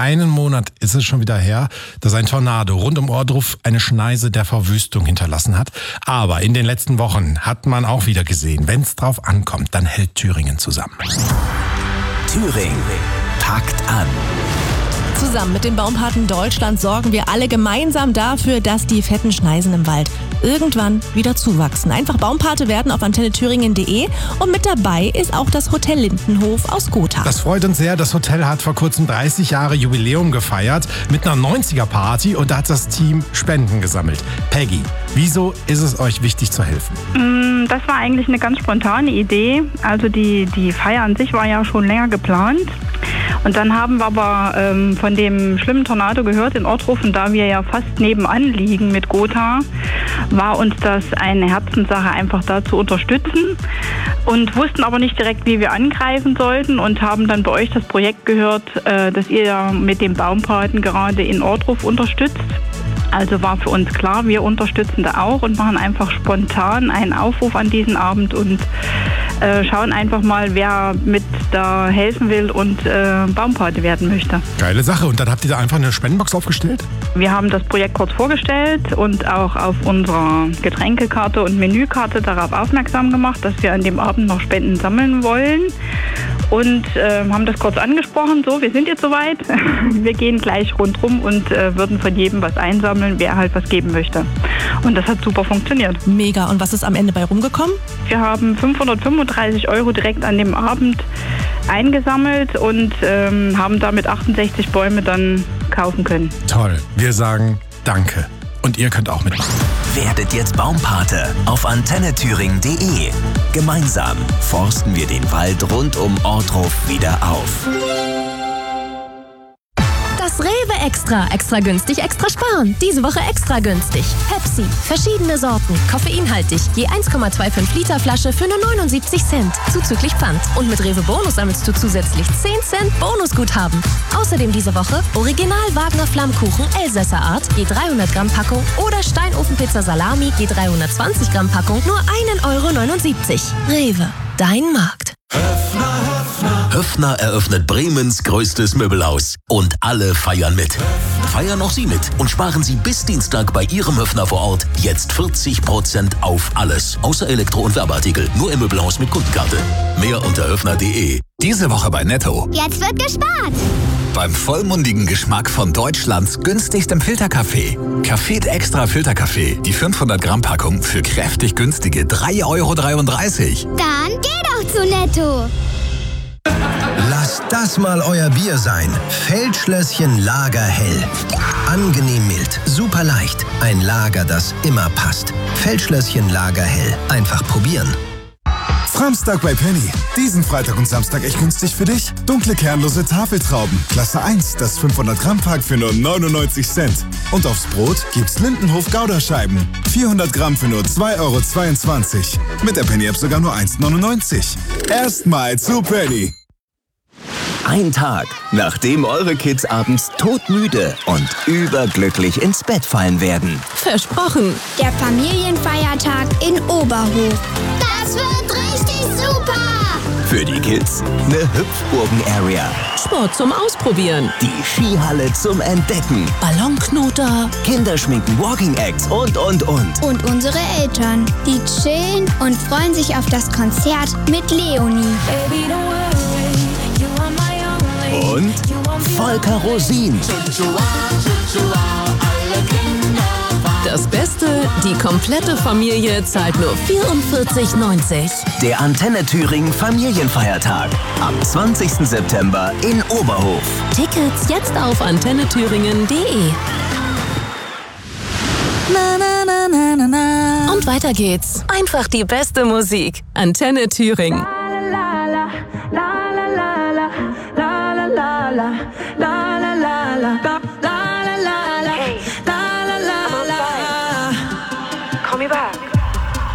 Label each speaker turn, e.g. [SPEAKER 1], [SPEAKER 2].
[SPEAKER 1] einen Monat ist es schon wieder her, dass ein Tornado rund um Ohrdruf eine Schneise der Verwüstung hinterlassen hat. Aber in den letzten Wochen hat man auch wieder gesehen, wenn es drauf ankommt, dann hält Thüringen zusammen.
[SPEAKER 2] Thüringen packt an.
[SPEAKER 3] Zusammen mit den Baumpaten Deutschland sorgen wir alle gemeinsam dafür, dass die fetten Schneisen im Wald irgendwann wieder zuwachsen. Einfach Baumpate werden auf antennethüringen.de und mit dabei ist auch das Hotel Lindenhof aus Gotha.
[SPEAKER 1] Das freut uns sehr. Das Hotel hat vor kurzem 30 Jahre Jubiläum gefeiert mit einer 90er-Party und da hat das Team Spenden gesammelt. Peggy, wieso ist es euch wichtig zu helfen?
[SPEAKER 4] Das war eigentlich eine ganz spontane Idee. Also die Feier an sich war ja schon länger geplant. Und dann haben wir aber von dem schlimmen Tornado gehört in Ohrdruf, und da wir ja fast nebenan liegen mit Gotha, war uns das eine Herzenssache, einfach da zu unterstützen, und wussten aber nicht direkt, wie wir angreifen sollten, und haben dann bei euch das Projekt gehört, dass ihr mit dem Baumpaten gerade in Ohrdruf unterstützt. Also war für uns klar, wir unterstützen da auch und machen einfach spontan einen Aufruf an diesen Abend und schauen einfach mal, wer mit da helfen will und Baumpate werden möchte.
[SPEAKER 1] Geile Sache. Und dann habt ihr da einfach eine Spendenbox aufgestellt?
[SPEAKER 4] Wir haben das Projekt kurz vorgestellt und auch auf unserer Getränkekarte und Menükarte darauf aufmerksam gemacht, dass wir an dem Abend noch Spenden sammeln wollen. Und haben das kurz angesprochen, so, wir sind jetzt soweit. Wir gehen gleich rundrum und würden von jedem was einsammeln, wer halt was geben möchte. Und das hat super funktioniert.
[SPEAKER 3] Mega. Und was ist am Ende bei rumgekommen?
[SPEAKER 4] Wir haben 535 € direkt an dem Abend eingesammelt und haben damit 68 Bäume dann kaufen können.
[SPEAKER 1] Toll. Wir sagen Danke. Und ihr könnt auch mitmachen.
[SPEAKER 2] Werdet jetzt Baumpate auf antennethüringen.de. Gemeinsam forsten wir den Wald rund um Ohrdruf wieder auf.
[SPEAKER 5] Das Rewe Extra. Extra günstig, extra sparen. Diese Woche extra günstig. Pepsi. Verschiedene Sorten. Koffeinhaltig. Je 1,25 Liter Flasche für nur 79 Cent. Zuzüglich Pfand. Und mit Rewe Bonus sammelst du zusätzlich 10 Cent Bonusguthaben. Außerdem diese Woche Original Wagner Flammkuchen Elsässer Art. Je 300 Gramm Packung. Oder Steinofenpizza Salami. Je 320 Gramm Packung. Nur 1,79 €. Rewe. Dein Markt.
[SPEAKER 2] Höffner eröffnet Bremens größtes Möbelhaus. Und alle feiern mit. Feiern auch Sie mit und sparen Sie bis Dienstag bei Ihrem Höffner vor Ort jetzt 40% auf alles. Außer Elektro- und Werbeartikel. Nur im Möbelhaus mit Kundenkarte. Mehr unter höffner.de.
[SPEAKER 6] Diese Woche bei Netto.
[SPEAKER 7] Jetzt wird gespart.
[SPEAKER 6] Beim vollmundigen Geschmack von Deutschlands günstigstem Filterkaffee. Café Extra Filterkaffee. Die 500 Gramm Packung für kräftig günstige 3,33 €.
[SPEAKER 7] Dann geh doch zu Netto.
[SPEAKER 8] Lasst das mal euer Bier sein. Feldschlösschen Lagerhell. Angenehm mild, super leicht. Ein Lager, das immer passt. Feldschlösschen Lagerhell. Einfach probieren.
[SPEAKER 9] Framstag bei Penny. Diesen Freitag und Samstag echt günstig für dich. Dunkle kernlose Tafeltrauben. Klasse 1, das 500 Gramm Pack für nur 99 Cent. Und aufs Brot gibt's Lindenhof Gouda-Scheiben. 400 Gramm für nur 2,22 €. Mit der Penny-App sogar nur 1,99 €. Erstmal zu Penny.
[SPEAKER 2] Ein Tag, nachdem eure Kids abends todmüde und überglücklich ins Bett fallen werden.
[SPEAKER 5] Versprochen.
[SPEAKER 7] Der Familienfeiertag in Oberhof. Das wird richtig super.
[SPEAKER 2] Für die Kids eine Hüpfburgen-Area.
[SPEAKER 3] Sport zum Ausprobieren.
[SPEAKER 2] Die Skihalle zum Entdecken.
[SPEAKER 3] Ballonknoter.
[SPEAKER 2] Kinderschminken, Walking-Acts und.
[SPEAKER 7] Und unsere Eltern, die chillen und freuen sich auf das Konzert mit Leonie.
[SPEAKER 2] Und Volker Rosin.
[SPEAKER 3] Das Beste, die komplette Familie zahlt nur 44,90 €.
[SPEAKER 2] Der Antenne Thüringen Familienfeiertag. Am 20. September in Oberhof.
[SPEAKER 3] Tickets jetzt auf antennethüringen.de. Und weiter geht's. Einfach die beste Musik. Antenne Thüringen.
[SPEAKER 4] La